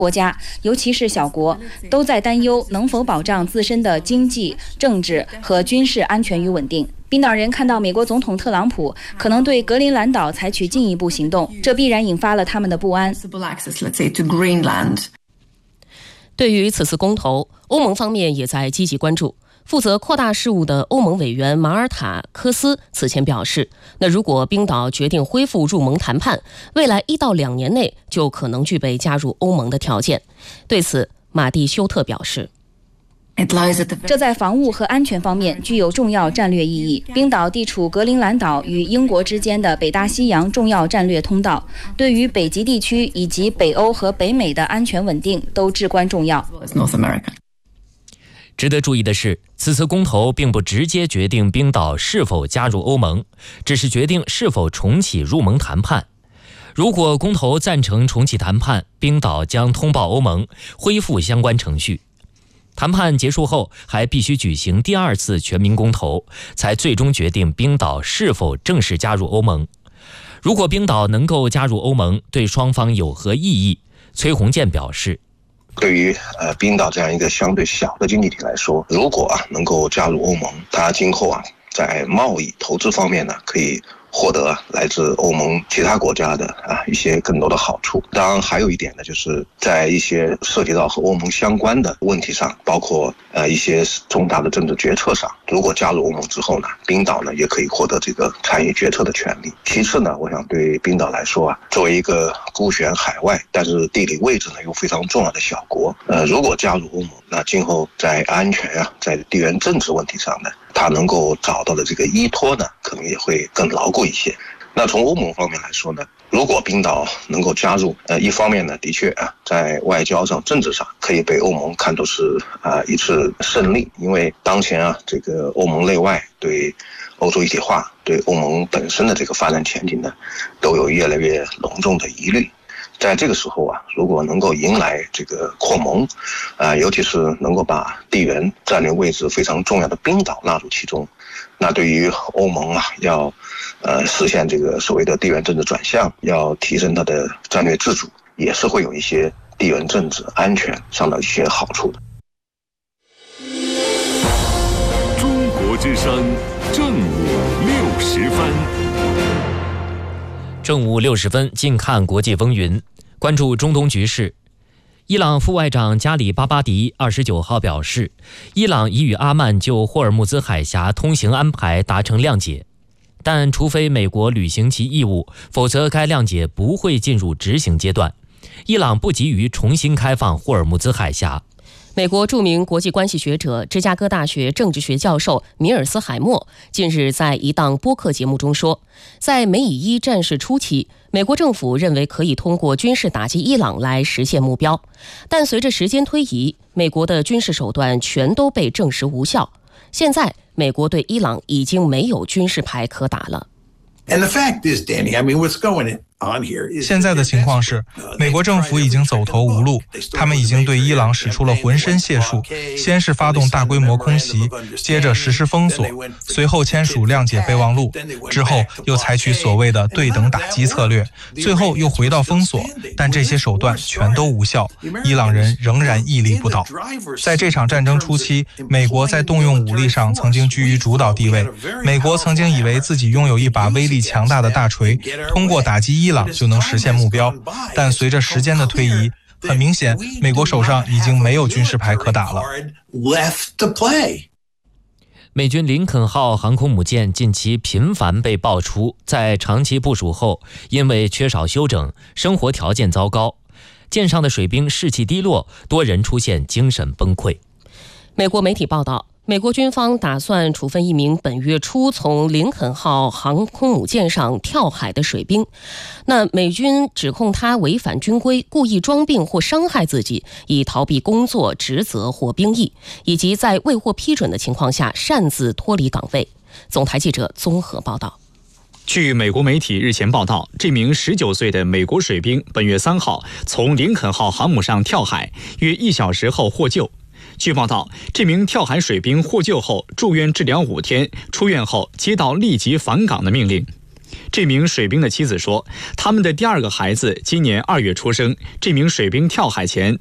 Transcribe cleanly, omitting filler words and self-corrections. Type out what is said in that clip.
国家，尤其是小国，都在担忧能否保障自身的经济、政治和军事安全与稳定。冰岛人看到美国总统特朗普可能对格陵兰岛采取进一步行动，这必然引发了他们的不安。 对于此次公投，欧盟方面也在积极关注。负责扩大事务的欧盟委员马尔塔科斯此前表示，那如果冰岛决定恢复入盟谈判，未来1到2年内就可能具备加入欧盟的条件。对此，马蒂修特表示， 这在防务和安全方面具有重要战略意义。冰岛地处格陵兰岛与英国之间的北大西洋重要战略通道，对于北极地区以及北欧和北美的安全稳定都至关重要。 值得注意的是，此次公投并不直接决定冰岛是否加入欧盟，只是决定是否重启入盟谈判。如果公投赞成重启谈判，冰岛将通报欧盟，恢复相关程序。谈判结束后，还必须举行第2次全民公投，才最终决定冰岛是否正式加入欧盟。如果冰岛能够加入欧盟，对双方有何意义？崔洪建表示， 对于冰岛这样一个相对小的经济体来说，如果能够加入欧盟，它今后在贸易投资方面呢，可以获得来自欧盟其他国家的一些更多的好处。当然还有一点呢，就是在一些涉及到和欧盟相关的问题上，包括一些重大的政治决策上，如果加入欧盟之后呢，冰岛呢也可以获得这个参与决策的权利。其次呢，我想对冰岛来说作为一个孤悬海外，但是地理位置呢又非常重要的小国，如果加入欧盟，那今后在安全在地缘政治问题上呢，它能够找到的这个依托呢，可能也会更牢固一些。那从欧盟方面来说呢，如果冰岛能够加入，一方面呢，的确在外交上、政治上可以被欧盟看作是一次胜利，因为当前这个欧盟内外对欧洲一体化、对欧盟本身的这个发展前景呢，都有越来越隆重的疑虑。在这个时候如果能够迎来这个扩盟，尤其是能够把地缘战略位置非常重要的冰岛纳入其中，那对于欧盟要实现这个所谓的地缘政治转向，要提升它的战略自主，也是会有一些地缘政治安全上的一些好处的。 中国之声正午60分。 正午60分，近看国际风云，关注中东局势。伊朗副外长加里巴巴迪29号表示，伊朗已与阿曼就霍尔木兹海峡通行安排达成谅解，但除非美国履行其义务，否则该谅解不会进入执行阶段。伊朗不急于重新开放霍尔木兹海峡。 美国著名国际关系学者、芝加哥大学政治学教授米尔斯海默近日在一档播客节目中说，在美以伊战事初期，美国政府认为可以通过军事打击伊朗来实现目标，但随着时间推移，美国的军事手段全都被证实无效。现在，美国对伊朗已经没有军事牌可打了。 现在的情况是，美国政府已经走投无路，他们已经对伊朗使出了浑身解数，先是发动大规模空袭，接着实施封锁，随后签署谅解备忘录，之后又采取所谓的对等打击策略，最后又回到封锁，但这些手段全都无效，伊朗人仍然屹立不倒。在这场战争初期，美国在动用武力上曾经居于主导地位，美国曾经以为自己拥有一把威力强大的大锤，通过打击伊朗就能实现目标，但随着时间的推移，很明显，美国手上已经没有军事牌可打了。 美军林肯号航空母舰近期频繁被爆出，在长期部署后，因为缺少休整，生活条件糟糕，舰上的水兵士气低落，多人出现精神崩溃。 美国媒体报道，美国军方打算处分一名本月初从林肯号航空母舰上跳海的水兵。那美军指控他违反军规，故意装病或伤害自己，以逃避工作职责或兵役，以及在未获批准的情况下擅自脱离岗位。总台记者综合报道。 据美国媒体日前报道，这名19岁的美国水兵本月3号从林肯号航母上跳海，约1小时后获救。据报道，这名跳海水兵获救后住院治疗5天，出院后接到立即返岗的命令。 这名水兵的妻子说，他们的第2个孩子今年2月出生。这名水兵跳海前